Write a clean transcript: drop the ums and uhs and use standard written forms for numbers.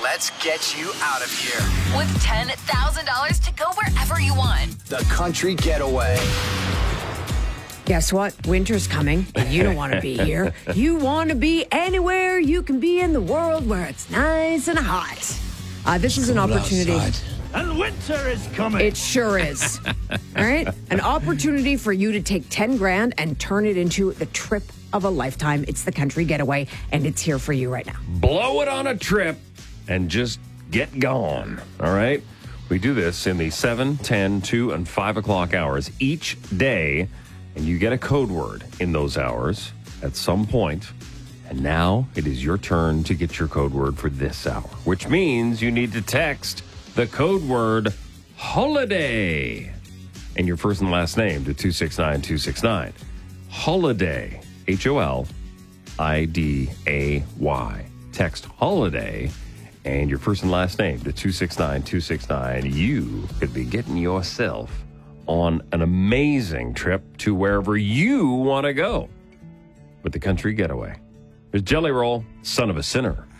Let's get you out of here. With $10,000 to go wherever you want. The Country Getaway. Guess what? Winter's coming, and you don't want to be here. You want to be anywhere you can be in the world where it's nice and hot. This is an opportunity. Outside. And winter is coming. It sure is. All right? An opportunity for you to take 10 grand and turn it into the trip of a lifetime. It's the Country Getaway, and it's here for you right now. Blow it on a trip and just get gone. All right? We do this in the 7, 10, 2, and 5 o'clock hours each day, and you get a code word in those hours at some point. And now it is your turn to get your code word for this hour, which means you need to text the code word holiday and your first and last name to 269-269. Holiday, Holiday. Text holiday and your first and last name to 269-269. You could be getting yourself on an amazing trip to wherever you want to go with the Country Getaway. There's Jelly Roll, Son of a Sinner.